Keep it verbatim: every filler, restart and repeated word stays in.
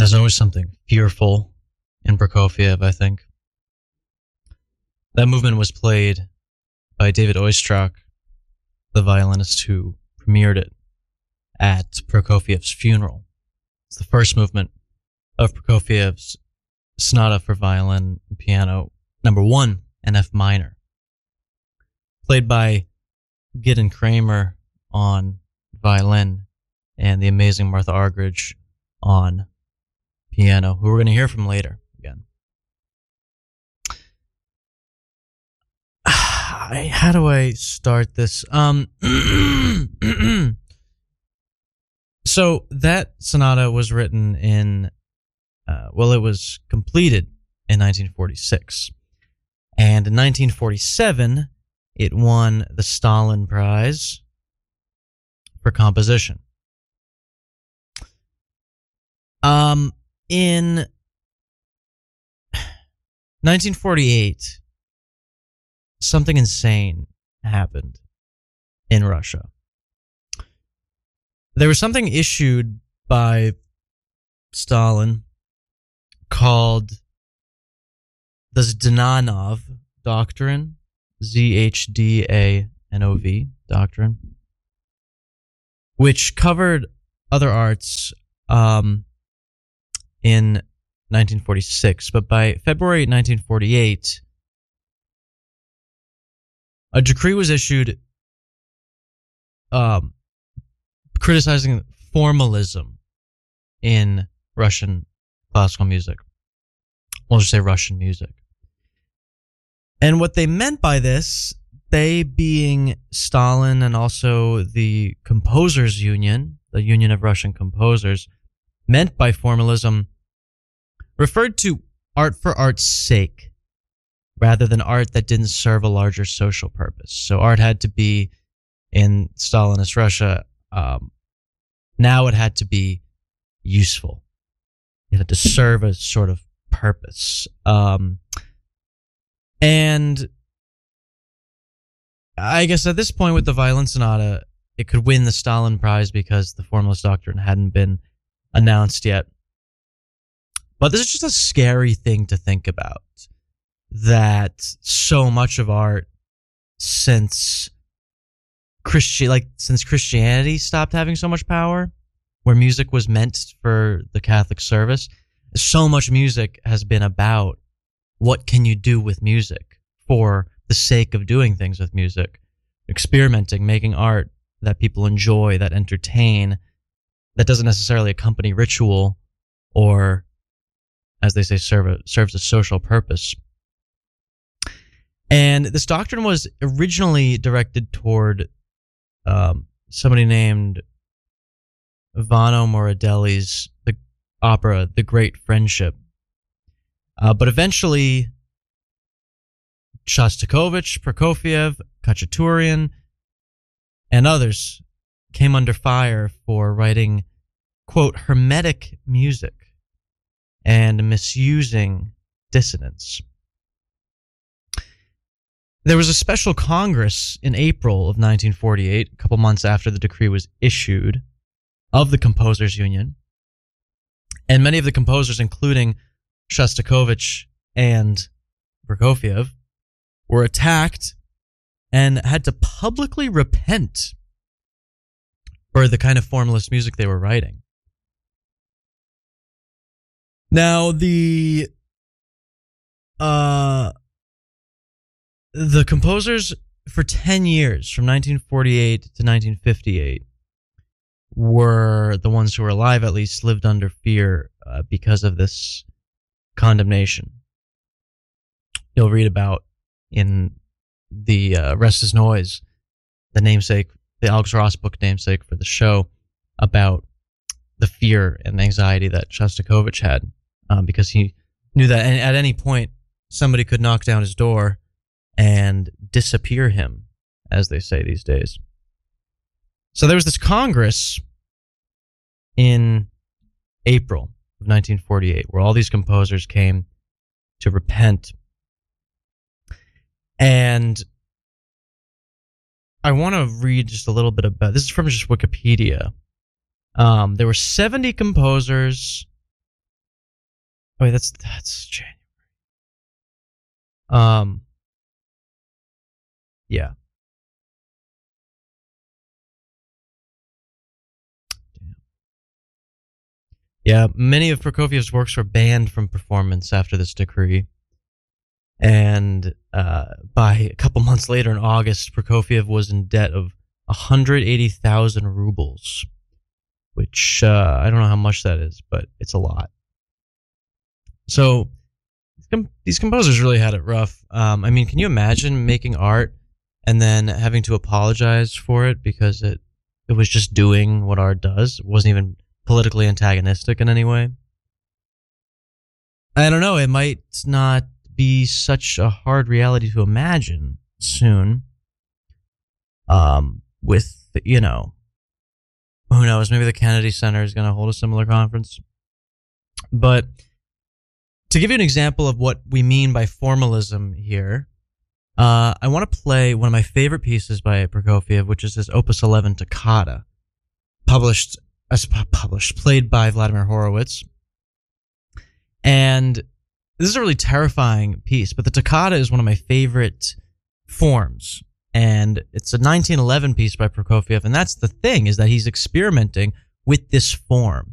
There's always something fearful in Prokofiev, I think. That movement was played by David Oistrakh, the violinist who premiered it at Prokofiev's funeral. It's the first movement of Prokofiev's Sonata for Violin and Piano number one in F minor, played by Gideon Kramer on violin and the amazing Martha Argerich on piano, who we're going to hear from later again. How do I start this? Um, so that sonata was written in, uh, well, it was completed in nineteen forty-six. And in nineteen forty-seven, it won the Stalin Prize for composition. Um, in nineteen forty-eight, something insane happened in Russia. There was something issued by Stalin called the Zhdanov Doctrine, Z H D A N O V Doctrine, which covered other arts um, in nineteen forty-six. But by February nineteen forty-eight, a decree was issued um, criticizing formalism in Russian classical music. We'll just say Russian music. And what they meant by this, they being Stalin and also the Composers Union, the Union of Russian Composers, meant by formalism referred to art for art's sake, rather than art that didn't serve a larger social purpose. So art had to be, in Stalinist Russia, um, now it had to be useful. It had to serve a sort of purpose. Um, and I guess at this point with the Violin Sonata, it could win the Stalin Prize because the formalist doctrine hadn't been announced yet. But this is just a scary thing to think about, that so much of art since Christi- like since Christianity stopped having so much power, where music was meant for the Catholic service, so much music has been about what can you do with music for the sake of doing things with music, experimenting, making art that people enjoy, that entertain, that doesn't necessarily accompany ritual or, as they say, serve a, serves a social purpose. And this doctrine was originally directed toward um, somebody named Vano Morandini's the opera The Great Friendship. Uh, but eventually, Shostakovich, Prokofiev, Khachaturian, and others came under fire for writing, quote, hermetic music and misusing dissonance. There was a special Congress in April of nineteen forty-eight, a couple months after the decree was issued, of the Composers Union. And many of the composers, including Shostakovich and Prokofiev, were attacked and had to publicly repent for the kind of formalist music they were writing. Now, the uh, the composers for ten years, from nineteen forty-eight to nineteen fifty-eight, were the ones who were alive, at least, lived under fear uh, because of this condemnation. You'll read about in the uh, Rest is Noise, the namesake, the Alex Ross book namesake for the show, about the fear and anxiety that Shostakovich had, um, because he knew that at any point somebody could knock down his door and disappear him, as they say these days. So there was this Congress in April of nineteen forty-eight where all these composers came to repent. And I want to read just a little bit about, this is from just Wikipedia. Um, there were seventy composers wait, that's that's January. Um, yeah. Damn. Yeah, many of Prokofiev's works were banned from performance after this decree. And uh, by a couple months later, in August, Prokofiev was in debt of one hundred eighty thousand rubles, which uh, I don't know how much that is, but it's a lot. So these composers really had it rough. Um, I mean, can you imagine making art and then having to apologize for it because it it was just doing what art does? It wasn't even politically antagonistic in any way. I don't know. It might not be such a hard reality to imagine soon. Um, with, you know, who knows? Maybe the Kennedy Center is going to hold a similar conference. But to give you an example of what we mean by formalism here, uh, I want to play one of my favorite pieces by Prokofiev, which is his Opus eleven Toccata, published, uh, published, played by Vladimir Horowitz. And this is a really terrifying piece, but the toccata is one of my favorite forms. And it's a nineteen eleven piece by Prokofiev, and that's the thing, is that he's experimenting with this form.